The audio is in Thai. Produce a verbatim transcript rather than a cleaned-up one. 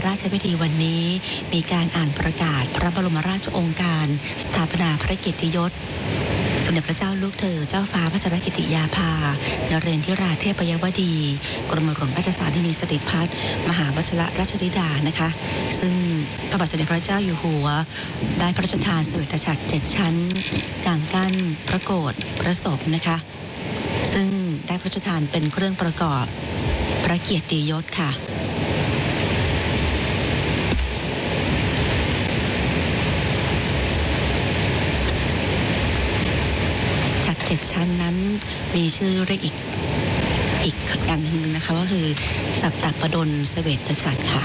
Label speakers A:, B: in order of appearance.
A: ราชพิธีวันนี้มีการอ่านประกาศพระบรมราชโองการสถาปนาพระเกียรติยศสมเด็จพระเจ้าลูกเธอเจ้าฟ้าพัชรกิติยาภานเรนทิราเทพยวดีกรมหลวงราชสานินีสิริพัฒน์มหาวชิรราชธิดานะคะซึ่งพระบาทสมเด็จพระเจ้าอยู่หัวได้พระราชทานเสวตฉัตรเจ็ดชั้นกางกั้นพระโกฐพระศพนะคะซึ่งได้พระราชทานเป็นเครื่องประกอบพระเกียรติยศค่ะจากเจ็ดชั้นนั้นมีชื่อเรียกอีกอีกอย่างหนึ่งนะคะก็คือสัปตะปดลเสวตฉัตรค่ะ